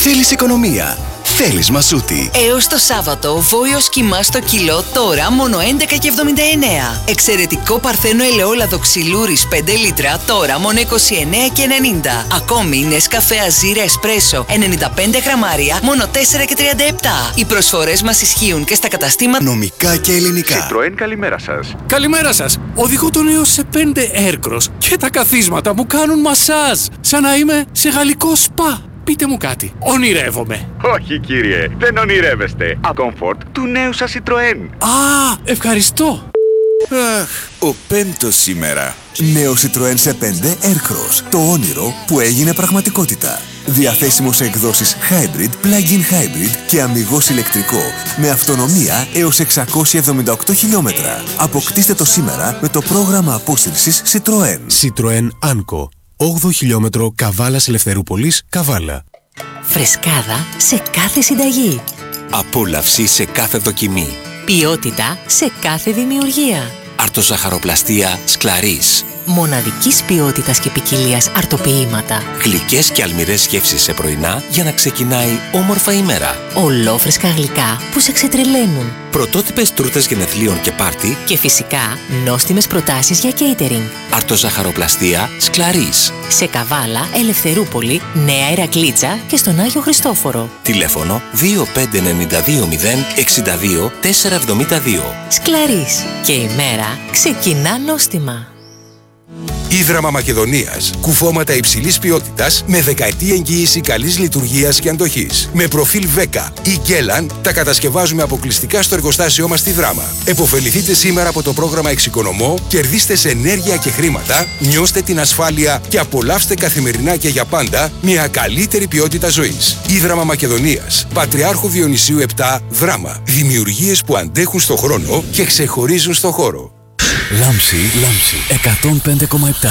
Θέλεις οικονομία. Θέλεις μασούτη. Έως το Σάββατο, βόηος κιμά στο κιλό τώρα μόνο 11,79. Εξαιρετικό παρθένο ελαιόλαδο ξυλούρης 5 λίτρα τώρα μόνο 29,90. Ακόμη Νεσκαφέ Αζίρα Εσπρέσο 95 γραμμάρια μόνο 4,37. Οι προσφορές μας ισχύουν και στα καταστήματα Νομικά και ελληνικά. Citroën, καλημέρα σας. Καλημέρα σας. Οδηγώ τον έως σε 5 Aircross και τα καθίσματα μου κάνουν μασάζ. Σαν να είμαι σε γαλλικό σπα. Πείτε μου κάτι. Ονειρεύομαι. Όχι κύριε, δεν ονειρεύεστε. Comfort του νέου σας Citroën. Α, ευχαριστώ. Αχ, ο πέμπτος σήμερα. Νέο Citroën σε 5 Aircross. Το όνειρο που έγινε πραγματικότητα. Διαθέσιμο σε εκδόσεις Hybrid, Plug-in Hybrid και αμιγώς ηλεκτρικό. Με αυτονομία έως 678 χιλιόμετρα. Αποκτήστε το σήμερα με το πρόγραμμα απόσυρσης Citroën. Citroën Anco. 8 χιλιόμετρο Καβάλας Ελευθερούπολης, Καβάλα. Φρεσκάδα σε κάθε συνταγή. Απόλαυση σε κάθε δοκιμή. Ποιότητα σε κάθε δημιουργία. Αρτοζαχαροπλαστία Σκλαρίς. Μοναδικής ποιότητας και ποικιλίας αρτοποιήματα. Γλυκές και αλμυρές γεύσεις σε πρωινά για να ξεκινάει όμορφα η μέρα. Ολόφρεσκα γλυκά που σε ξετρελαίνουν. Πρωτότυπες τούρτες γενεθλίων και πάρτι. Και φυσικά νόστιμες προτάσεις για catering. Αρτοζαχαροπλαστία Σκλαρίς. Σε Καβάλα, Ελευθερούπολη, Νέα Ηρακλήτσα και στον Άγιο Χριστόφορο. Τηλέφωνο 25920 62 472. Σκλαρίς. Και η μέρα ξεκινά νόστιμα. Ίδραμα Μακεδονίας. Κουφώματα υψηλής ποιότητας με δεκαετή εγγύηση καλής λειτουργίας και αντοχής. Με προφίλ Βέκα ή Γκέλαν τα κατασκευάζουμε αποκλειστικά στο εργοστάσιό μας στη Δράμα. Εποφεληθείτε σήμερα από το πρόγραμμα Εξοικονομώ, κερδίστε σε ενέργεια και χρήματα, νιώστε την ασφάλεια και απολαύστε καθημερινά και για πάντα μια καλύτερη ποιότητα ζωής. Ίδραμα Μακεδονίας. Πατριάρχου Διονυσίου 7, Δράμα. Δημιουργίες που αντέχουν στο χρόνο και ξεχωρίζουν στο χώρο. Λάμψη 105,7.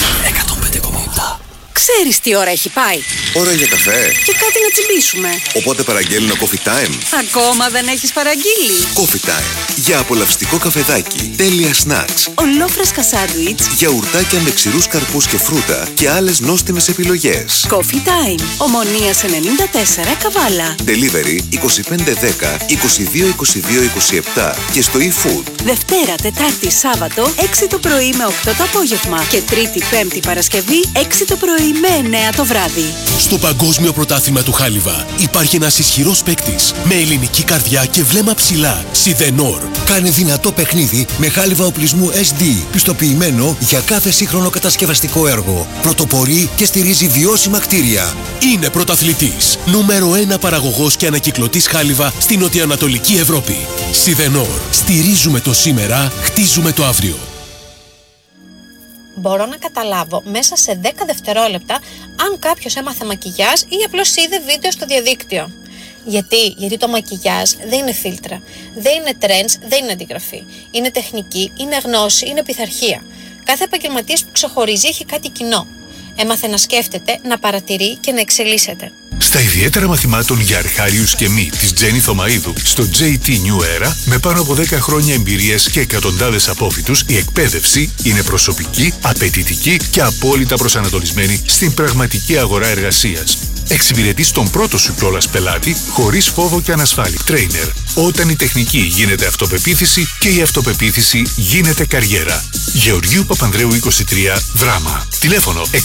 105,7. Ξέρεις τι ώρα έχει πάει. Ώρα για καφέ. Και κάτι να τσιμπήσουμε. Οπότε παραγγέλνω Coffee Time. Ακόμα δεν έχεις παραγγείλει. Coffee Time. Για απολαυστικό καφεδάκι. Τέλεια snacks. Ολόφρεσκα σάντουιτς. Γιαουρτάκια με ξηρούς καρπούς και φρούτα. Και άλλες νόστιμες επιλογές. Coffee Time. Ομονίας 94 Καβάλα. Delivery 2510 22 27 και στο eFood. Δευτέρα, Τετάρτη, Σάββατο 6 το πρωί με 8 το απόγευμα. Και Τρίτη, Πέμπτη, Παρασκευή 6 το πρωί με 9 το βράδυ. Στο Παγκόσμιο Πρωτάθλημα του Χάλιβα υπάρχει ένας ισχυρός παίκτης με ελληνική καρδιά και βλέμμα ψηλά. Σιδενόρ. Κάνε δυνατό παιχνίδι με χάλιβα οπλισμού SD, πιστοποιημένο για κάθε σύγχρονο κατασκευαστικό έργο. Πρωτοπορεί και στηρίζει βιώσιμα κτίρια. Είναι πρωταθλητής. Νούμερο 1 παραγωγός και ανακυκλωτής χάλιβα στην νοτιοανατολική Ευρώπη. Σιδενόρ. Στηρίζουμε το σήμερα, χτίζουμε το αύριο. Μπορώ να καταλάβω μέσα σε 10 δευτερόλεπτα αν κάποιος έμαθε μακιγιάζ ή απλώς είδε βίντεο στο διαδίκτυο. Γιατί το μακιγιάζ δεν είναι φίλτρα, δεν είναι trends, δεν είναι αντιγραφή. Είναι τεχνική, είναι γνώση, είναι πειθαρχία. Κάθε επαγγελματίας που ξεχωρίζει έχει κάτι κοινό. Έμαθε να σκέφτεται, να παρατηρεί και να εξελίσσεται. Στα ιδιαίτερα μαθημάτων για αρχάριους και μη της Τζένι Θωμαΐδου στο JT New Era, με πάνω από 10 χρόνια εμπειρίες και εκατοντάδες απόφοιτους, η εκπαίδευση είναι προσωπική, απαιτητική και απόλυτα προσανατολισμένη στην πραγματική αγορά εργασίας. Εξυπηρετείς τον πρώτο σου κιόλας πελάτη χωρίς φόβο και ανασφάλεια. Trainer. Όταν η τεχνική γίνεται αυτοπεποίθηση και η αυτοπεποίθηση γίνεται καριέρα. Γεωργίου Παπανδρέου 23, Δράμα. Τηλέφωνο